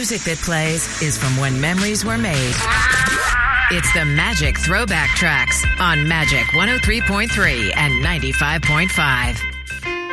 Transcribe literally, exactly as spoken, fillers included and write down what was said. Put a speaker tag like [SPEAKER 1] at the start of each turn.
[SPEAKER 1] music that plays is from when memories were made. It's the Magic Throwback Tracks on Magic one oh three point three and ninety-five point five.